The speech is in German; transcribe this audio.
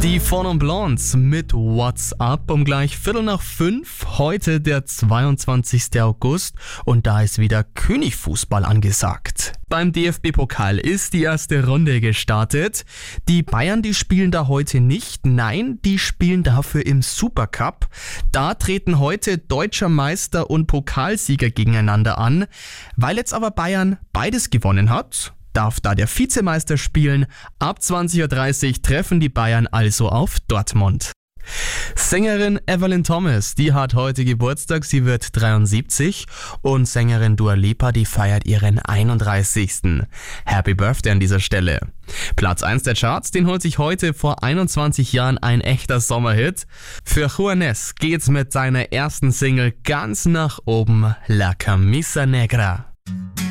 Die Four Blondes mit What's Up um gleich 4:45. Heute der 22. August und da ist wieder Königfußball angesagt. Beim DFB-Pokal ist die erste Runde gestartet. Die Bayern, die spielen da heute nicht. Nein, die spielen dafür im Supercup. Da treten heute Deutscher Meister und Pokalsieger gegeneinander an. Weil jetzt aber Bayern beides gewonnen hat, darf da der Vizemeister spielen. Ab 20:30 Uhr treffen die Bayern also auf Dortmund. Sängerin Evelyn Thomas, die hat heute Geburtstag, sie wird 73 und Sängerin Dua Lipa, die feiert ihren 31. Happy Birthday an dieser Stelle. Platz 1 der Charts, den holt sich heute vor 21 Jahren ein echter Sommerhit. Für Juanes geht's mit seiner ersten Single ganz nach oben, La Camisa Negra.